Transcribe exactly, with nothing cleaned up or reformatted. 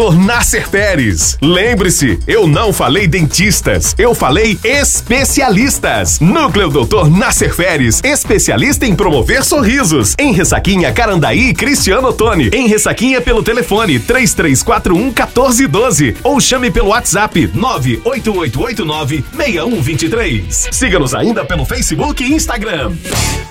doutor Nasser Pérez. Lembre-se, eu não falei dentistas, eu falei especialistas. Núcleo doutor Nasser Pérez, especialista em promover sorrisos. Em Ressaquinha, Carandaí, Cristiano Ottoni. Em Ressaquinha pelo telefone três três quatro um um quatro um dois ou chame pelo WhatsApp nove oito oito oito nove seis um dois três. Siga-nos ainda pelo Facebook e Instagram.